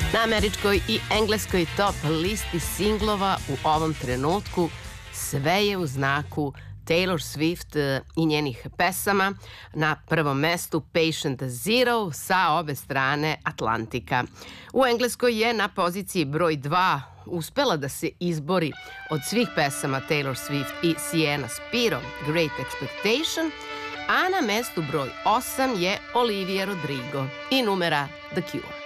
Na američkoj i engleskoj top listi singlova u ovom trenutku sve je u znaku Taylor Swift i njenih pesama. Na prvom mestu Patient Zero sa obe strane Atlantika. U engleskoj je na poziciji broj 2 uspela da se izbori od svih pesama Taylor Swift i Sienna Spiro, Great Expectation, a na mestu broj 8 je Olivia Rodrigo i numera The Cure.